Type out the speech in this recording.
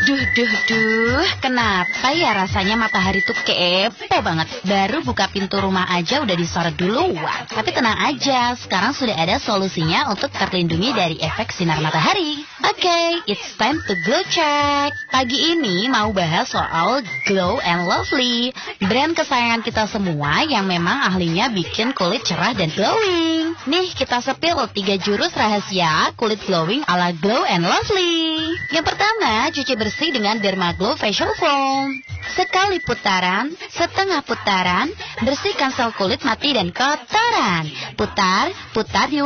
Duh, kenapa ya rasanya matahari tuh kepo banget. Baru buka pintu rumah aja udah disorot duluan. Tapi tenang aja, sekarang sudah ada solusinya untuk terlindungi dari efek sinar matahari. Oke, it's time to glow check. Pagi ini mau bahas soal Glow and Lovely, brand kesayangan kita semua yang memang ahlinya bikin kulit cerah dan glowing. Nih, kita sepil 3 jurus rahasia kulit glowing ala Glow and Lovely. Yang pertama, cuci bersih dengan Dermaglow Facial Foam. Sekali putaran, setengah putaran, bersihkan sel kulit mati dan kotoran. Putar di